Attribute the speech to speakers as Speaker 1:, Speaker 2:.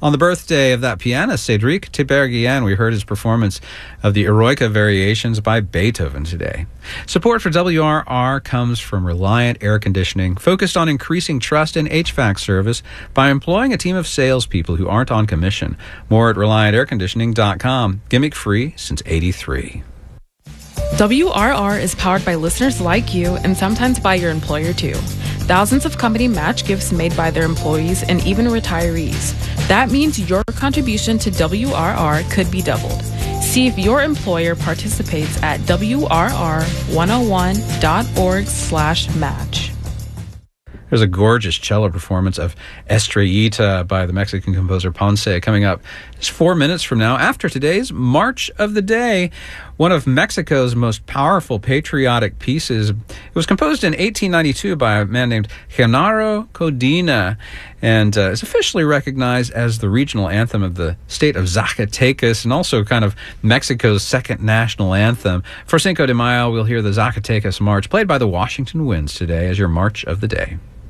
Speaker 1: On the birthday of that pianist, Cédric Tiberghien, we heard his performance of the Eroica Variations by Beethoven today. Support for WRR comes from Reliant Air Conditioning, focused on increasing trust in HVAC service by employing a team of salespeople who aren't on commission. More at ReliantAirConditioning.com. Gimmick free since '83.
Speaker 2: WRR is powered by listeners like you and sometimes by your employer too. Thousands of company match gifts made by their employees and even retirees. That means your contribution to WRR could be doubled. See if your employer participates at WRR101.org/match.
Speaker 1: There's a gorgeous cello performance of Estrellita by the Mexican composer Ponce coming up just 4 minutes from now after today's March of the Day, one of Mexico's most powerful patriotic pieces. It was composed in 1892 by a man named Genaro Codina and is officially recognized as the regional anthem of the state of Zacatecas and also kind of Mexico's second national anthem. For Cinco de Mayo, we'll hear the Zacatecas March played by the Washington Winds today as your March of the Day.